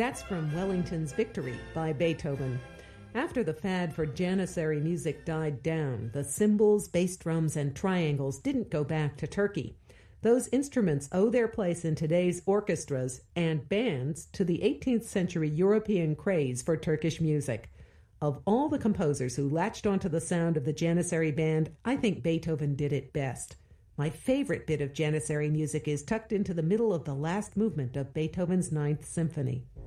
That's from Wellington's Victory by Beethoven. After the fad for Janissary music died down, the cymbals, bass drums, and triangles didn't go back to Turkey. Those instruments owe their place in today's orchestras and bands to the 18th century European craze for Turkish music. Of all the composers who latched onto the sound of the Janissary band, I think Beethoven did it best. My favorite bit of Janissary music is tucked into the middle of the last movement of Beethoven's Ninth Symphony.